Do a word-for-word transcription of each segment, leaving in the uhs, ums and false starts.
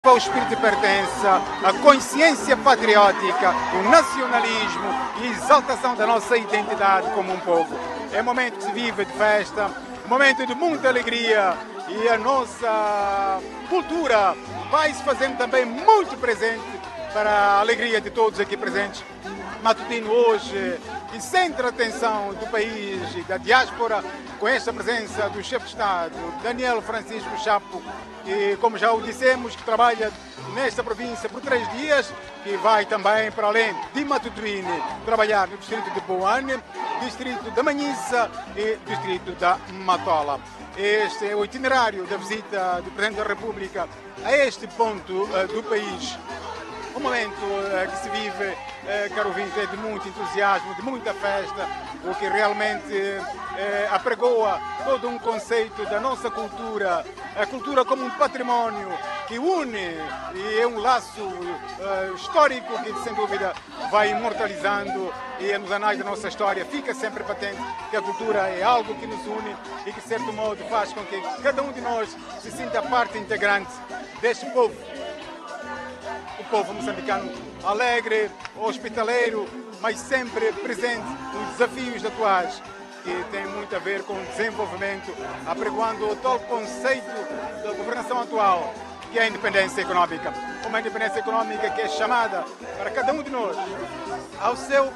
o espírito de pertença, a consciência patriótica, o nacionalismo e a exaltação da nossa identidade como um povo. É um momento que se vive de festa, um momento de muita alegria e a nossa cultura vai se fazendo também muito presente para a alegria de todos aqui presentes. Matutino hoje concentra a atenção do país e da diáspora com esta presença do chefe de Estado, Daniel Francisco Chapo, e como já o dissemos, que trabalha nesta província por três dias, que vai também para além de Matutuine trabalhar no distrito de Boane, distrito da Manhissa e distrito da Matola. Este é o itinerário da visita do Presidente da República a este ponto uh, do país. Um momento uh, que se vive, uh, caro ouvinte, é de muito entusiasmo, de muita festa, o que realmente uh, apregoa todo um conceito da nossa cultura, a cultura como um património que une e é um laço uh, histórico que, sem dúvida, vai imortalizando e nos anais da nossa história fica sempre patente que a cultura é algo que nos une e que, de certo modo, faz com que cada um de nós se sinta parte integrante deste povo. O povo moçambicano alegre, hospitaleiro, mas sempre presente nos desafios atuais, que tem muito a ver com o desenvolvimento, apregoando o tal conceito da governação atual, que é a independência econômica. Uma independência econômica que é chamada para cada um de nós, ao seu,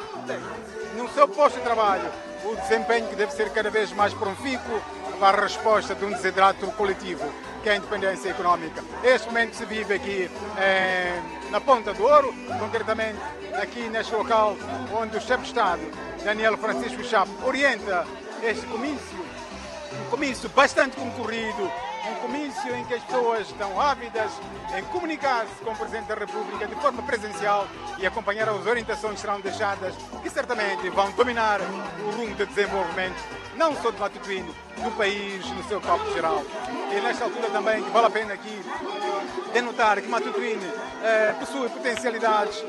no seu posto de trabalho, o desempenho que deve ser cada vez mais profícuo para a resposta de um desidrato coletivo, que é a independência econômica. Este momento que se vive aqui é, na Ponta do Ouro, concretamente aqui neste local onde o chefe de Estado, Daniel Francisco Chapo, orienta este comício, um comício bastante concorrido, um comício em que as pessoas estão ávidas em comunicar-se com o Presidente da República de forma presencial e acompanhar as orientações que serão deixadas, que certamente vão dominar o rumo de desenvolvimento, não só de Matutuine, do país no seu copo geral. E nesta altura também que vale a pena aqui denotar que Matutuine eh, possui potencialidades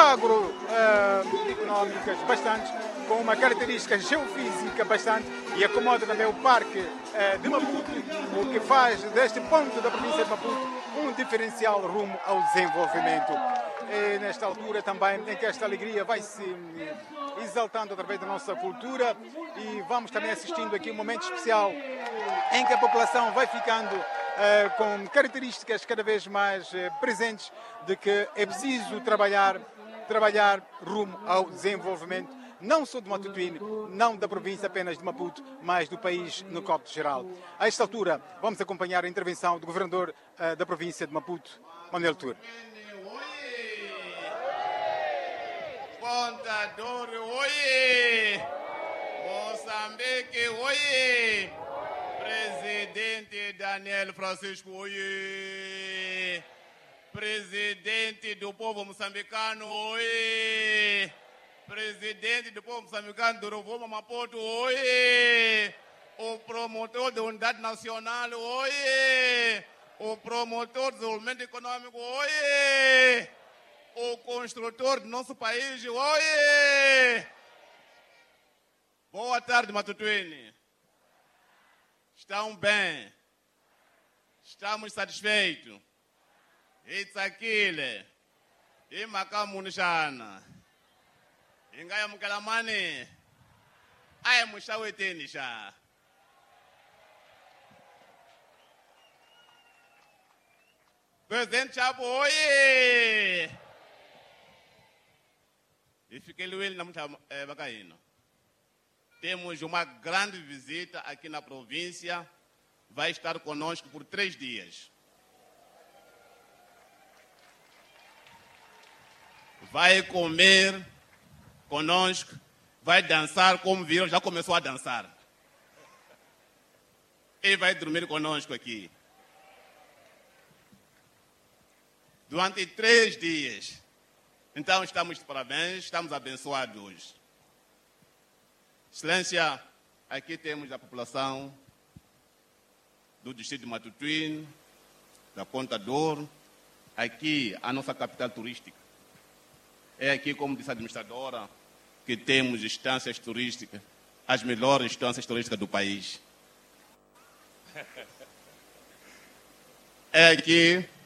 agroeconómicas eh, bastantes, com uma característica geofísica bastante, e acomoda também o Parque eh, de Maputo, o que faz deste ponto da província de Maputo um diferencial rumo ao desenvolvimento. E nesta altura também em que esta alegria vai se exaltando através da nossa cultura, e vamos também assistindo aqui um momento especial em que a população vai ficando uh, com características cada vez mais uh, presentes de que é preciso trabalhar, trabalhar rumo ao desenvolvimento, não só de Matutuine, não da província apenas de Maputo, mas do país no copo geral. A esta altura vamos acompanhar a intervenção do governador uh, da província de Maputo, Manuel Tour. Ponta do Ouro, oie! Moçambique, oie! Presidente Daniel Francisco, oie! Presidente do povo moçambicano, oie! Presidente do povo moçambicano do Rovuma Maputo, oie! O promotor da unidade nacional, oie! O promotor do desenvolvimento econômico, oie! O construtor do nosso país, oie! Boa tarde, Matutuine. Estão bem? Estamos satisfeitos? Isso aquilo. E macamunixana. Ingaya mukalamani. Ai mushaweteni já. Presidente Chapo, oie! E fiquei ele na muita bacana. Temos uma grande visita aqui na província. Vai estar conosco por três dias. Vai comer conosco, vai dançar como viram, já começou a dançar. E vai dormir conosco aqui. Durante três dias. Então estamos de parabéns, estamos abençoados hoje. Excelência, aqui temos a população do distrito de Matutuine, da Ponta do Ouro, aqui a nossa capital turística. É aqui, como disse a administradora, que temos instâncias turísticas, as melhores instâncias turísticas do país. É aqui